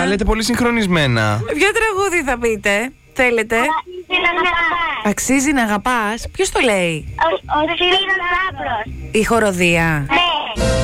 Τα λέτε πολύ συγχρονισμένα. Ποιο τραγούδι θα πείτε, θέλετε? Αξίζει να αγαπάς. Ποιος το λέει? Ο Σπύρος Λάμπρος. Η χοροδία. Ναι.